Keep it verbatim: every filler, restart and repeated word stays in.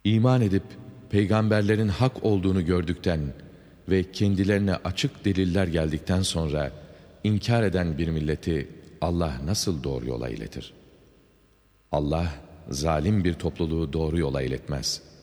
İman edip peygamberlerin hak olduğunu gördükten ve kendilerine açık deliller geldikten sonra inkar eden bir milleti Allah nasıl doğru yola iletir? Allah zalim bir topluluğu doğru yola iletmez.